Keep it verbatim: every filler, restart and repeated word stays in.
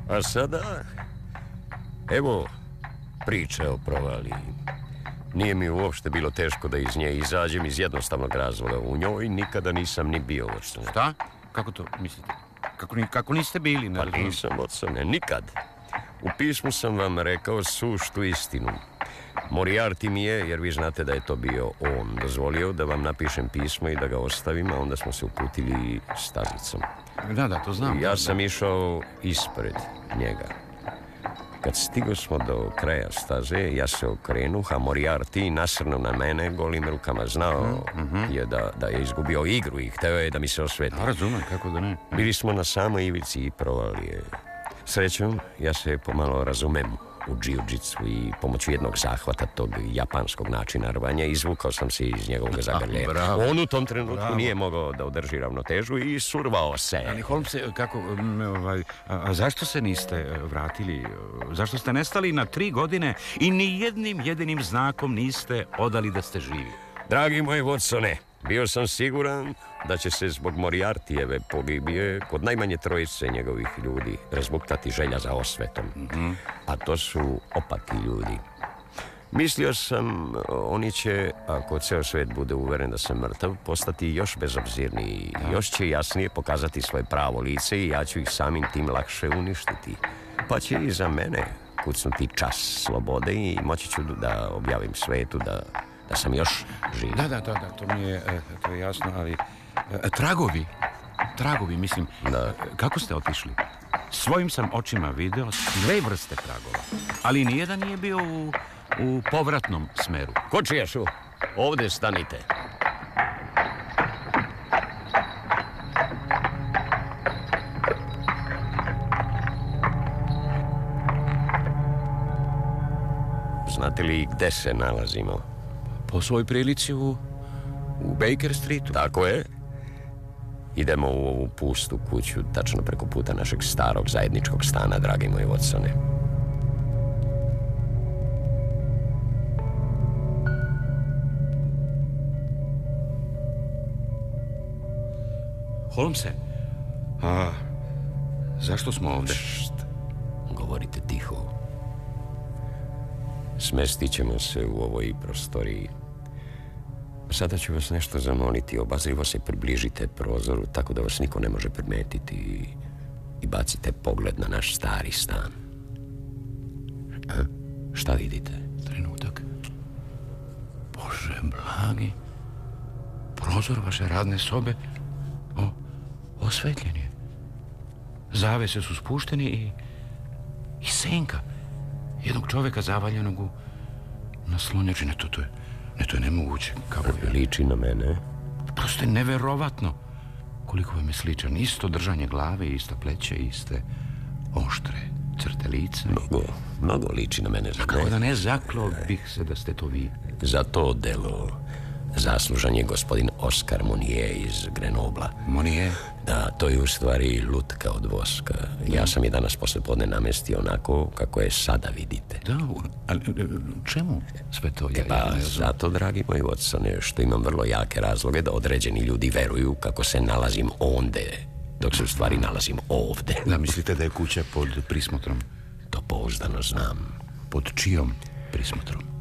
A sada, evo priče o provaliji. Nije mi uopšte bilo teško da iz nje izađem iz jednostavnog razloga. U njoj nikada nisam ni bio, Watsone. Šta? Kako to mislite? Kako, ni, kako niste bili? Pa nisam, Watsone, nikad. U pismu sam vam rekao suštu istinu. Moriarty mi je, jer vi znate da je to bio on, dozvolio da vam napišem pismo i da ga ostavim, a onda smo se uputili stazicom. Da, da, to znam. Ja da, sam da. išao ispred njega. Kad stigo smo do kraja staze, ja se okrenuh, a Moriarty nasrnuo na mene golim rukama. Znao mm-hmm. je da, da je izgubio igru i hteo je da mi se osveti. Da, razumem, kako da ne. Bili smo na samoj ivici i provalije. Srećom, ja se pomalo razumem u džiu-džitsu i pomoću jednog zahvata tog japanskog načina rvanja izvukao sam se iz njegovog zagrljaja. On u tom trenutku bravo. Nije mogao da održi ravnotežu i survao se. Ali Holmes, kako, ovaj, a, a zašto se niste vratili? Zašto ste nestali na tri godine i ni jednim jedinim znakom niste odali da ste živi? Dragi moji Watsone, bio sam siguran da će se zbog Moriartyjeve pogibije kod najmanje trojice njegovih ljudi razbuktati želja za osvetom. Mm-hmm. A to su opaki ljudi. Mislio sam, oni će, ako ceo svet bude uveren da sam mrtav, postati još bezobzirniji, da. Još će jasnije pokazati svoje pravo lice i ja ću ih samim tim lakše uništiti. Pa će i za mene kucnuti čas slobode i moći ću da objavim svetu da... da sam još živ. Da, da, da, da, to mi je, e, to je jasno, ali... E, tragovi, tragovi, mislim, da. Kako ste otišli? Svojim sam očima video dve vrste tragova, ali nijedan nije bio u, u povratnom smeru. Kočijašu, ovde stanite. Znate li gde se nalazimo? Po svoj prilici u, u Baker Streetu. Tako je. Idemo u ovu pustu kuću, tačno preko puta našeg starog zajedničkog stana, dragi moji Watsone. Holmese, a zašto smo ovde? Št, govorite tiho. Smestit ćemo se u ovoj prostoriji. Sada ću vas nešto zamoliti. Obazrivo se približite prozoru tako da vas niko ne može primetiti i, i bacite pogled na naš stari stan. A? Šta vidite? Trenutak. Bože, blagi. Prozor vaše radne sobe o, osvetljen je. Zavese su spušteni i, i senka jednog čoveka zavaljenog u naslonjači. Ne, to, to je, ne, to je nemoguće. Kako je? Liči na mene. Prosto je neverovatno koliko vam je sličan. Isto držanje glave, ista pleća, iste oštre crte lica. Mnogo, mnogo liči na mene. Kako da ne, zaklao bih se da ste to vi. Za to delo zaslužan je gospodin Oskar Monier iz Grenobla. Monier? Da, to je u stvari lutka od voska. Ja sam je danas posle podne namestio onako kako je sada vidite. Da, ali čemu sve to? E pa, zato, dragi moji Watsone, što imam vrlo jake razloge da određeni ljudi veruju kako se nalazim onde, dok se u stvari nalazim ovde. Da, mislite da je kuća pod prismotrom? To pouzdano znam. Pod čijom prismotrom?